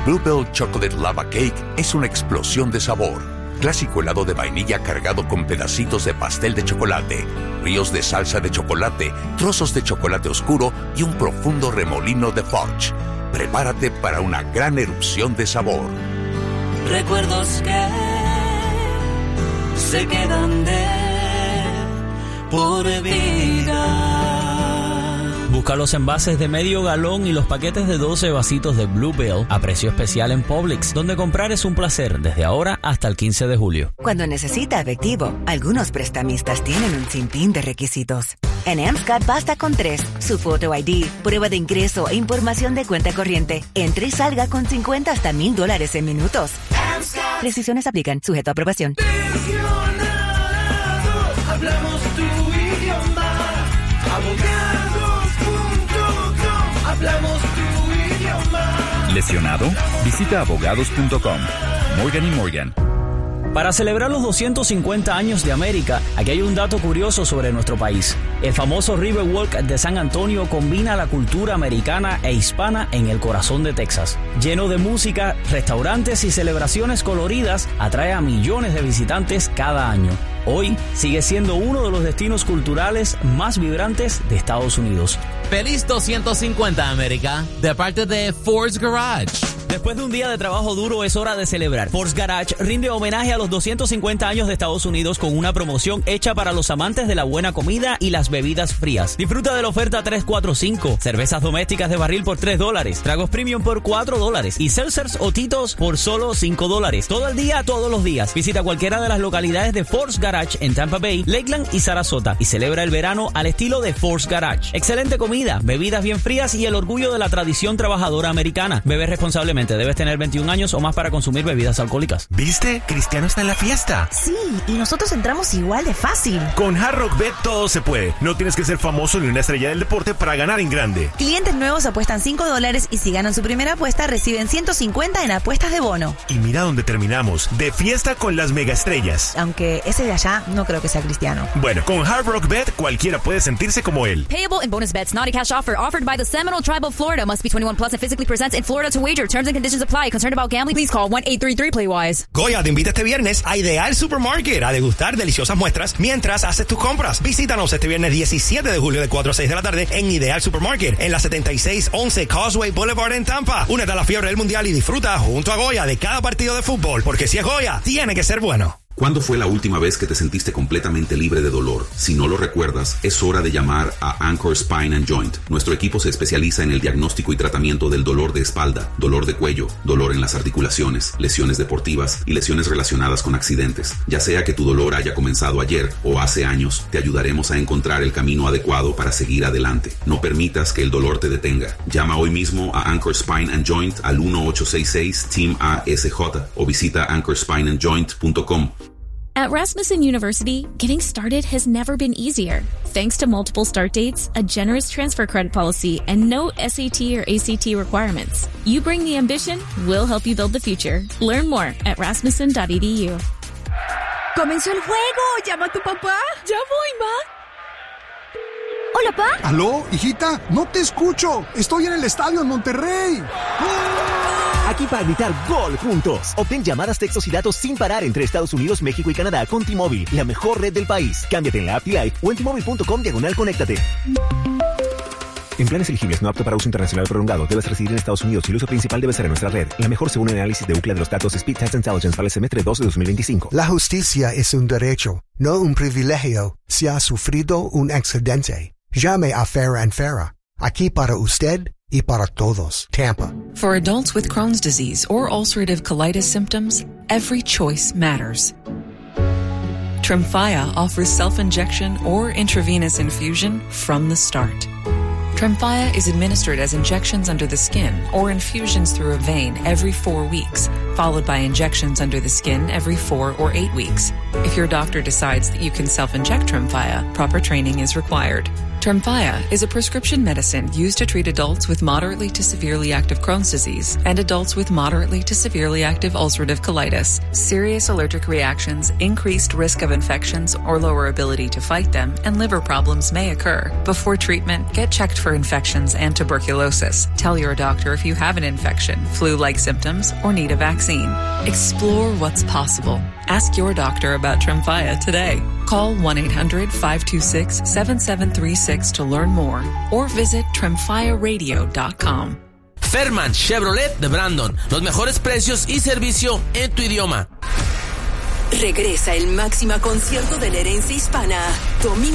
Bluebell Chocolate Lava Cake es una explosión de sabor. Clásico helado de vainilla cargado con pedacitos de pastel de chocolate, ríos de salsa de chocolate, trozos de chocolate oscuro y un profundo remolino de fudge. Prepárate para una gran erupción de sabor. Recuerdos que se quedan de por vida. Busca los envases de medio galón y los paquetes de 12 vasitos de Bluebell a precio especial en Publix, donde comprar es un placer desde ahora hasta el 15 de julio. Cuando necesita efectivo, algunos prestamistas tienen un sinfín de requisitos. En Emscat basta con 3, su Photo ID, prueba de ingreso e información de cuenta corriente. Entre y salga con $50 hasta $1,000 en minutos. Emscat. Restricciones aplican, sujeto a aprobación. Hablamos tu idioma. Abogados.com. Hablamos tu idioma. ¿Lesionado? Visita abogados.com. Morgan & Morgan. Para celebrar los 250 años de América, aquí hay un dato curioso sobre nuestro país. El famoso Riverwalk de San Antonio combina la cultura americana e hispana en el corazón de Texas. Lleno de música, restaurantes y celebraciones coloridas, atrae a millones de visitantes cada año. Hoy sigue siendo uno de los destinos culturales más vibrantes de Estados Unidos. ¡Feliz 250, América! De parte de Ford's Garage. Después de un día de trabajo duro, es hora de celebrar. Ford's Garage rinde homenaje a los 250 años de Estados Unidos con una promoción hecha para los amantes de la buena comida y las bebidas frías. Disfruta de la oferta 345, cervezas domésticas de barril por $3, tragos premium por $4 y seltzers o titos por solo $5. Todo el día, todos los días. Visita cualquiera de las localidades de Ford's Garage en Tampa Bay, Lakeland y Sarasota y celebra el verano al estilo de Ford's Garage. Excelente comida, bebidas bien frías y el orgullo de la tradición trabajadora americana. Bebe responsablemente. Debes tener 21 años o más para consumir bebidas alcohólicas. ¿Viste? Cristiano está en la fiesta. Sí, y nosotros entramos igual de fácil. Con Hard Rock Bet todo se puede. No tienes que ser famoso ni una estrella del deporte para ganar en grande. Clientes nuevos apuestan $5 y si ganan su primera apuesta reciben 150 en apuestas de bono. Y mira dónde terminamos. De fiesta con las megaestrellas. Aunque ese de allá no creo que sea Cristiano. Bueno, con Hard Rock Bet cualquiera puede sentirse como él. Payable in bonus bets, not a cash offer. Offered by the Seminole Tribe of Florida. Must be 21 plus and physically present in Florida to wager. Terms and conditions apply. Concerned about gambling? Please call 1-833-PLAY-WISE. Goya te invita este viernes a Ideal Supermarket a degustar deliciosas muestras mientras haces tus compras. Visítanos este viernes 17 de julio de 4 a 6 de la tarde en Ideal Supermarket en la 7611 Causeway Boulevard en Tampa. Únete a la fiebre del mundial y disfruta junto a Goya de cada partido de fútbol, porque si es Goya, tiene que ser bueno. ¿Cuándo fue la última vez que te sentiste completamente libre de dolor? Si no lo recuerdas, es hora de llamar a Anchor Spine and Joint. Nuestro equipo se especializa en el diagnóstico y tratamiento del dolor de espalda, dolor de cuello, dolor en las articulaciones, lesiones deportivas y lesiones relacionadas con accidentes. Ya sea que tu dolor haya comenzado ayer o hace años, te ayudaremos a encontrar el camino adecuado para seguir adelante. No permitas que el dolor te detenga. Llama hoy mismo a Anchor Spine and Joint al 1-866-TEAM-ASJ o visita anchorspineandjoint.com. At Rasmussen University, getting started has never been easier. Thanks to multiple start dates, a generous transfer credit policy, and no SAT or ACT requirements. You bring the ambition, we'll help you build the future. Learn more at rasmussen.edu. ¡Comenzó el juego! ¡Llama a tu papá! ¡Ya voy, ma! ¡Hola, pa! ¿Aló, hijita? No te escucho. Estoy en el estadio en Monterrey. Aquí para gritar gol juntos. Obtén llamadas, textos y datos sin parar entre Estados Unidos, México y Canadá con T-Mobile, la mejor red del país. Cámbiate en la app T-Life o en T-Mobile.com/conéctate. En planes elegibles no apto para uso internacional prolongado, debes residir en Estados Unidos y el uso principal debe ser en nuestra red. La mejor según el análisis de UCLA de los datos Speed Test Intelligence para el semestre 2 de 2025. La justicia es un derecho, no un privilegio. Si ha sufrido un accidente, llame a Farah and Farah. Aquí para usted y para todos. Tampa. For adults with Crohn's disease or ulcerative colitis symptoms, every choice matters. Tremfya offers self-injection or intravenous infusion from the start. Tremfya is administered as injections under the skin or infusions through a vein every 4 weeks, followed by injections under the skin every 4 or 8 weeks. If your doctor decides that you can self-inject Tremfya, proper training is required. Tremfya is a prescription medicine used to treat adults with moderately to severely active Crohn's disease and adults with moderately to severely active ulcerative colitis. Serious allergic reactions, increased risk of infections or lower ability to fight them, and liver problems may occur. Before treatment, get checked for infections and tuberculosis. Tell your doctor if you have an infection, flu-like symptoms, or need a vaccine. Explore what's possible. Ask your doctor about Tremfya today. Call 1-800-526-7736 to learn more or visit tremfyaradio.com. Fairman Chevrolet de Brandon. Los mejores precios y servicio en tu idioma. Regresa el máximo concierto de la herencia hispana. Domingo